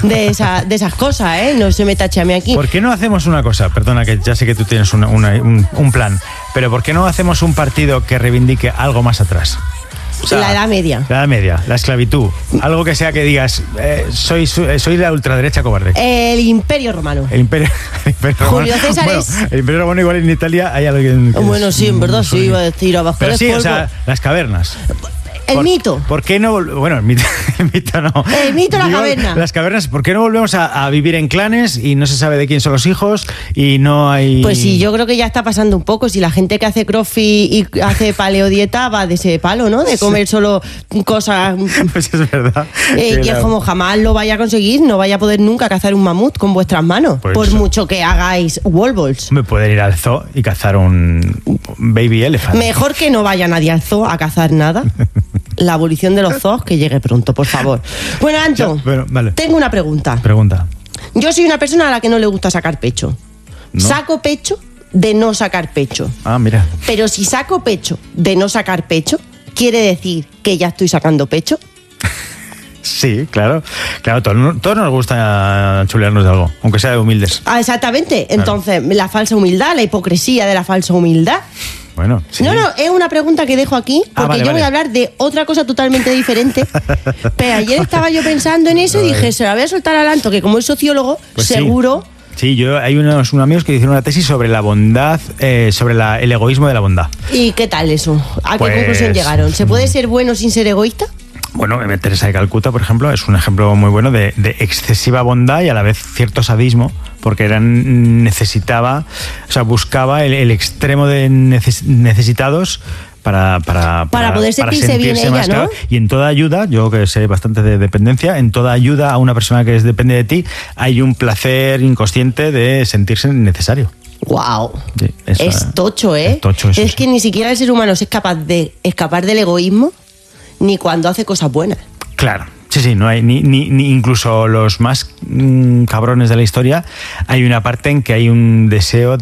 de esas cosas, ¿eh? No se me tache a mí aquí. ¿Por qué no hacemos una cosa? Perdona, que ya sé que tú tienes un plan, pero ¿por qué no hacemos un partido que reivindique algo más atrás? O sea, la Edad Media. La Edad Media, la esclavitud. Algo que sea que digas, soy la ultraderecha cobarde. El Imperio Romano. El Imperio Romano. Julio César bueno, es... El Imperio Romano igual en Italia hay alguien... Bueno, sí, en verdad sí, iba a decir abajo. Pero sí, o sea, las cavernas. El mito. ¿Por qué no? Bueno, el mito no. El mito, la caverna. Las cavernas, ¿por qué no volvemos a vivir en clanes y no se sabe de quién son los hijos y no hay...? Pues sí, yo creo que ya está pasando un poco. Si la gente que hace crossfit y hace paleodieta va de ese palo, ¿no? De comer solo cosas... Pues es verdad. Y es como jamás lo vaya a conseguir, no vaya a poder nunca cazar un mamut con vuestras manos, Por por eso. mucho que hagáis wall balls. Me poder ir al zoo y cazar un baby elephant. Mejor que no vaya nadie al zoo a cazar nada. La abolición de los zoos que llegue pronto, por favor. Bueno, Anto, Bueno, vale. tengo una pregunta. Pregunta. Yo soy una persona a la que no le gusta sacar pecho. ¿No? Saco pecho de no sacar pecho. Ah, mira. Pero si saco pecho de no sacar pecho, ¿quiere decir que ya estoy sacando pecho? Sí, claro. Claro, todos nos gusta chulearnos de algo, aunque sea de humildes. Ah, exactamente. Entonces, la falsa humildad, la hipocresía de la falsa humildad. Bueno, sí. No, es una pregunta que dejo aquí porque vale, yo voy vale. a hablar de otra cosa totalmente diferente. Pero ayer estaba yo pensando en eso y dije, se la voy a soltar a Lanto, que como es sociólogo, Pues sí. seguro... Sí, hay unos amigos que hicieron una tesis sobre la bondad, sobre el egoísmo de la bondad. ¿Y qué tal eso? ¿A qué Pues, conclusión llegaron? ¿Se puede ser bueno sin ser egoísta? Bueno, Teresa de Calcuta, por ejemplo, es un ejemplo muy bueno de excesiva bondad y a la vez cierto sadismo, porque necesitaba, o sea, buscaba el extremo de necesitados para poder sentirse bien ella, más, ¿no? claro. Y en toda ayuda, yo que sé bastante de dependencia, en toda ayuda a una persona que depende de ti, hay un placer inconsciente de sentirse necesario. ¡Wow! Sí, eso, es tocho, ¿eh? es tocho eso, es sí. que ni siquiera el ser humano es capaz de escapar del egoísmo ni cuando hace cosas buenas. Claro. Sí, no hay ni incluso los más cabrones de la historia, hay una parte en que hay un deseo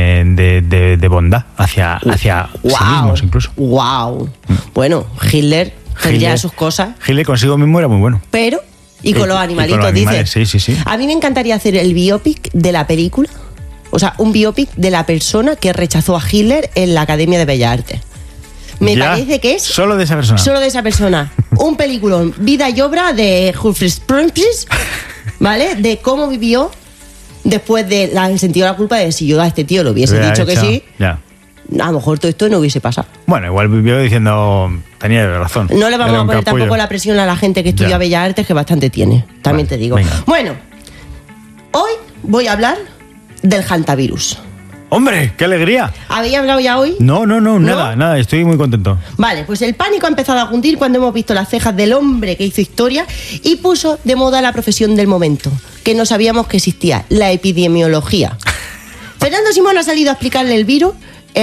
de bondad hacia sí mismos incluso. ¡Wow! Bueno, Hitler tendría sus cosas, Hitler consigo mismo era muy bueno. pero... Y con los animalitos, con los animales, dice. sí. A mí me encantaría hacer el biopic de la película, o sea, un biopic de la persona que rechazó a Hitler en la Academia de Bellas Artes. Me Ya, parece que es... solo de esa persona. Solo de esa persona. Un peliculón, vida y obra de Humphrey Prentice, ¿vale? De cómo vivió después de el sentido de la culpa de si yo a este tío le hubiese dicho que sí, Ya. a lo mejor todo esto no hubiese pasado. Bueno, igual vivió diciendo, tenía razón. No le vamos Era a un poner capullo. tampoco la presión a la gente que estudia Ya. Bellas Artes, que bastante tiene, también Vale, te digo. venga. Bueno, hoy voy a hablar del hantavirus. ¡Hombre, qué alegría! ¿Habéis hablado ya hoy? No, nada, estoy muy contento. Vale, pues el pánico ha empezado a cundir cuando hemos visto las cejas del hombre que hizo historia y puso de moda la profesión del momento, que no sabíamos que existía, la epidemiología. Fernando Simón ha salido a explicarle el virus.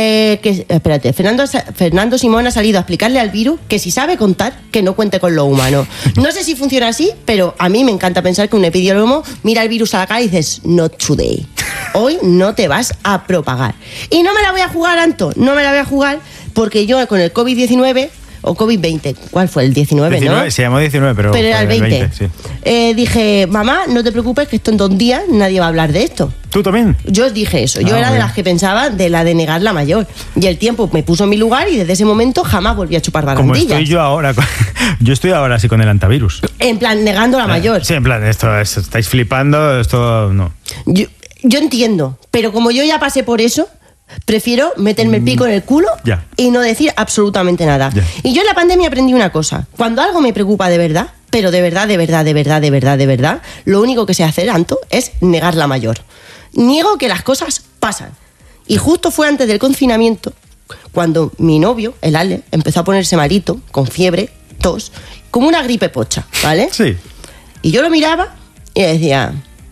Fernando Simón ha salido a explicarle al virus que si sabe contar, que no cuente con lo humano. No sé si funciona así, pero a mí me encanta pensar que un epidemiólogo mira el virus a la cara y dices, not today. Hoy no te vas a propagar. Y no me la voy a jugar, Anto, no me la voy a jugar porque yo con el COVID-19 o COVID-20, ¿cuál fue? El 19, 19, ¿no? Se llamó 19, pero era el 20. sí. Dije, mamá, no te preocupes que esto en 2 días nadie va a hablar de esto. ¿Tú también? Yo dije eso, yo Ah, era de bien. las que pensaba de la de negar la mayor. Y el tiempo me puso en mi lugar y desde ese momento jamás volví a chupar Como barandillas. estoy yo ahora, yo estoy ahora así con el antivirus. En plan, negando la mayor. Sí, en plan, esto estáis flipando, esto no. Yo entiendo, pero como yo ya pasé por eso, prefiero meterme el pico en el culo Ya. y no decir absolutamente nada. Ya. Y yo en la pandemia aprendí una cosa. Cuando algo me preocupa de verdad, pero de verdad, lo único que sé hacer, Anto, es negar la mayor. Niego que las cosas pasan. Y justo fue antes del confinamiento, cuando mi novio, el Ale, empezó a ponerse malito, con fiebre, tos, como una gripe pocha, ¿vale? Sí. Y yo lo miraba y decía,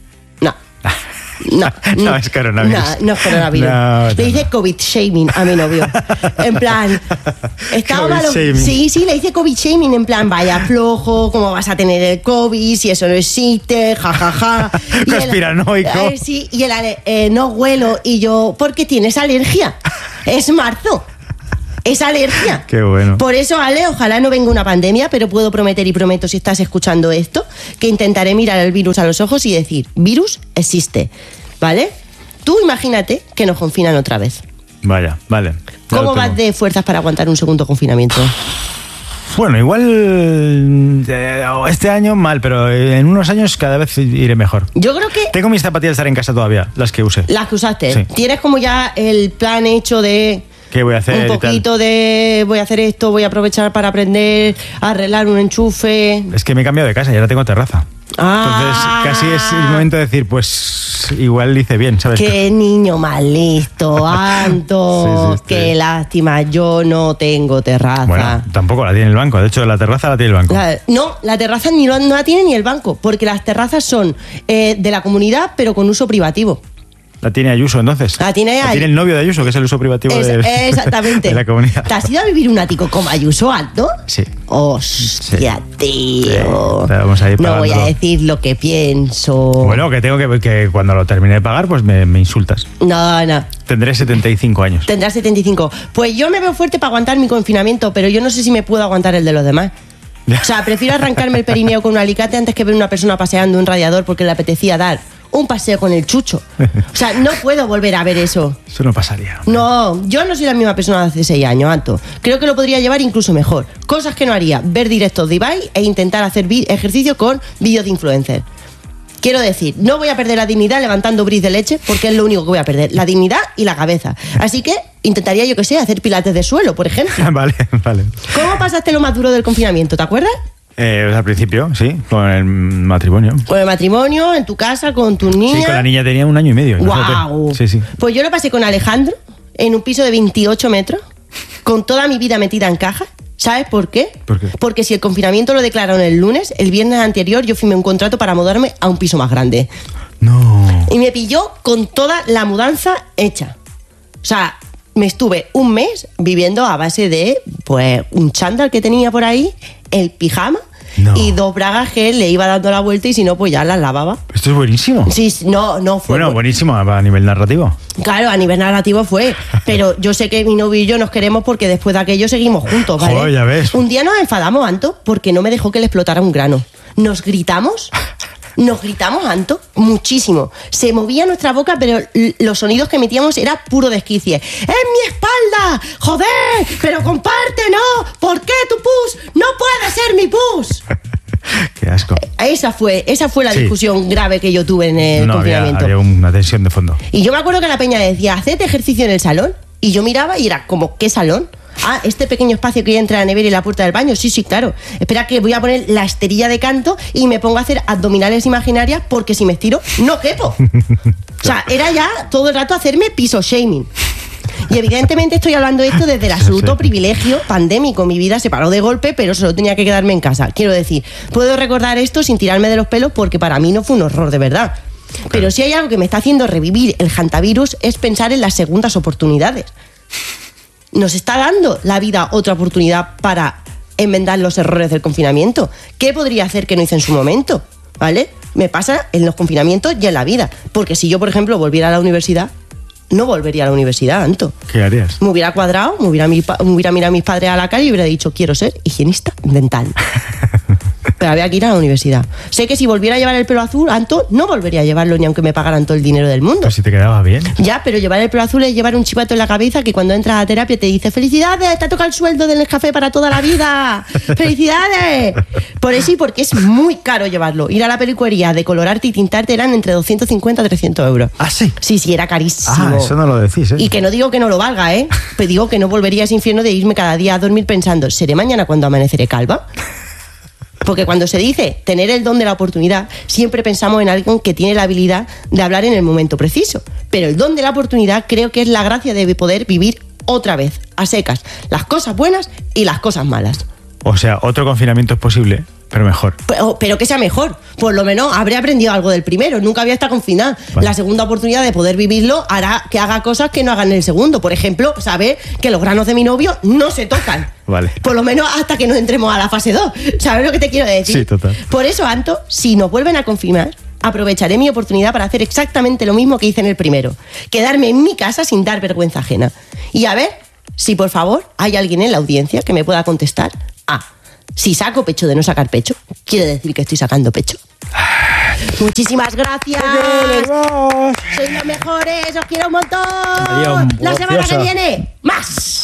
No, es coronavirus. No es coronavirus. No, le hice COVID shaming a mi novio. En plan, estaba COVID malo. shaming. Sí, le hice COVID shaming. En plan, vaya flojo, ¿cómo vas a tener el COVID si eso no existe? Ja. Y Conspiranoico. Sí, y él, no huelo. Y yo, ¿por qué tienes alergia? Es marzo. Es alergia. Qué bueno. Por eso, Ale, ojalá no venga una pandemia, pero puedo prometer y prometo, si estás escuchando esto, que intentaré mirar al virus a los ojos y decir, virus existe, ¿vale? Tú imagínate que nos confinan otra vez. Vaya, vale. ¿Cómo vas de fuerzas para aguantar un segundo confinamiento? Bueno, igual este año mal, pero en unos años cada vez iré mejor. Yo creo que... Tengo mis zapatillas de estar en casa todavía, las que usé. Las que usaste. Sí. Tienes como ya el plan hecho de... ¿Qué voy a hacer? Un poquito de voy a hacer esto, voy a aprovechar para aprender a arreglar un enchufe. Es que me he cambiado de casa y ahora tengo terraza. Ah. Entonces casi es el momento de decir, pues igual hice bien, ¿sabes? Qué niño más listo, Anto. Sí, Qué lástima, yo no tengo terraza. Bueno, tampoco la tiene el banco. De hecho, la terraza la tiene el banco. No, la terraza no la tiene ni el banco, porque las terrazas son de la comunidad, pero con uso privativo. La tiene Ayuso, entonces. La tiene el novio de Ayuso, que es el uso privativo exactamente. de la comunidad. ¿Te has ido a vivir un ático como Ayuso, Anto? Sí. Hostia, Sí. tío. Vamos a ir no voy a pagando. decir lo que pienso. Bueno, que tengo que cuando lo termine de pagar, pues me insultas. No. Tendré 75 años. Tendrás 75. Pues yo me veo fuerte para aguantar mi confinamiento, pero yo no sé si me puedo aguantar el de los demás. O sea, prefiero arrancarme el perineo con un alicate antes que ver una persona paseando un radiador porque le apetecía dar un paseo con el chucho. O sea, no puedo volver a ver eso. Eso no pasaría. No, yo no soy la misma persona de hace 6 años, Anto. Creo que lo podría llevar incluso mejor. Cosas que no haría, ver directos de Ibai e intentar hacer ejercicio con vídeos de influencer. Quiero decir, no voy a perder la dignidad levantando bris de leche porque es lo único que voy a perder, la dignidad y la cabeza. Así que intentaría, yo que sé, hacer pilates de suelo, por ejemplo. Vale. ¿Cómo pasaste lo más duro del confinamiento? ¿Te acuerdas? Al principio, sí, con el matrimonio. Con el matrimonio, en tu casa, con tus niñas. Sí, con la niña tenía 1 año y medio. ¡Guau! Sí. Pues yo lo pasé con Alejandro en un piso de 28 metros, con toda mi vida metida en caja. ¿Sabes por qué? ¿Por qué? Porque si el confinamiento lo declararon el lunes, el viernes anterior yo firmé un contrato para mudarme a un piso más grande. No. Y me pilló con toda la mudanza hecha. O sea, me estuve un mes viviendo a base de, pues, un chándal que tenía por ahí, el pijama y 2 bragas que le iba dando la vuelta y si no, pues ya las lavaba. Esto es buenísimo. Sí, no fue. Bueno, buenísimo a nivel narrativo. Claro, a nivel narrativo fue. Pero yo sé que mi novio y yo nos queremos porque después de aquello seguimos juntos, ¿vale? Joder, ya ves. Un día nos enfadamos, Anto, porque no me dejó que le explotara un grano. Nos gritamos, Anto, muchísimo. Se movía nuestra boca, pero los sonidos que emitíamos era puro desquicie. ¡Es mi espalda! ¡Joder! ¡Pero comparte, no! ¿Por qué tu pus no puede ser mi pus? Qué asco. Esa fue la discusión grave que yo tuve en el confinamiento. Había una tensión de fondo. Y yo me acuerdo que la peña decía, haced ejercicio en el salón. Y yo miraba y era como, ¿qué salón? Ah, este pequeño espacio que hay entre la nevera y la puerta del baño. Sí, claro. Espera que voy a poner la esterilla de canto y me pongo a hacer abdominales imaginarias porque si me estiro, no quepo. O sea, era ya todo el rato hacerme piso shaming. Y evidentemente estoy hablando de esto desde el absoluto privilegio pandémico. Mi vida se paró de golpe, pero solo tenía que quedarme en casa. Quiero decir, puedo recordar esto sin tirarme de los pelos porque para mí no fue un horror de verdad. Claro. Pero si hay algo que me está haciendo revivir el hantavirus es pensar en las segundas oportunidades. Nos está dando la vida otra oportunidad para enmendar los errores del confinamiento. ¿Qué podría hacer que no hice en su momento? ¿Vale? Me pasa en los confinamientos y en la vida. Porque si yo, por ejemplo, volviera a la universidad, no volvería a la universidad, Anto. ¿Qué harías? Me hubiera cuadrado, me hubiera mirado a mis padres a la calle y hubiera dicho, quiero ser higienista dental. Pero había que ir a la universidad. Sé que si volviera a llevar el pelo azul, Anto, no volvería a llevarlo ni aunque me pagaran todo el dinero del mundo. Pues si te quedaba bien. Ya, pero llevar el pelo azul es llevar un chivato en la cabeza que cuando entras a terapia te dice ¡felicidades! ¡Te ha tocado el sueldo del Nescafé para toda la vida! ¡Felicidades! Por eso y porque es muy caro llevarlo. Ir a la peluquería, decolorarte y tintarte eran entre 250 y 300 euros. ¿Ah, sí? Sí, era carísimo. Ah, eso no lo decís, ¿eh? Y que no digo que no lo valga, ¿eh? Pero digo que no volvería a ese infierno de irme cada día a dormir pensando ¿seré mañana cuando amaneceré calva? Porque cuando se dice tener el don de la oportunidad, siempre pensamos en alguien que tiene la habilidad de hablar en el momento preciso. Pero el don de la oportunidad creo que es la gracia de poder vivir otra vez, a secas, las cosas buenas y las cosas malas. O sea, otro confinamiento es posible, pero mejor. Pero que sea mejor. Por lo menos habré aprendido algo del primero. Nunca había estado confinada. Vale. La segunda oportunidad de poder vivirlo hará que haga cosas que no hagan en el segundo. Por ejemplo, saber que los granos de mi novio no se tocan. Vale. Por lo menos hasta que no entremos a la fase 2. ¿Sabes lo que te quiero decir? Sí, total. Por eso, Anto, si nos vuelven a confinar, aprovecharé mi oportunidad para hacer exactamente lo mismo que hice en el primero. Quedarme en mi casa sin dar vergüenza ajena. Y a ver Si por favor hay alguien en la audiencia que me pueda contestar. Si saco pecho de no sacar pecho, quiere decir que estoy sacando pecho. Muchísimas gracias. Sois los mejores, os quiero un montón. María, La semana que preciosa. viene, más.